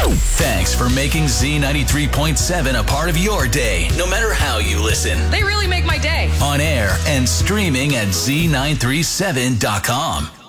Thanks for making Z93.7 a part of your day, no matter how you listen. They really make my day. On air and streaming at Z937.com.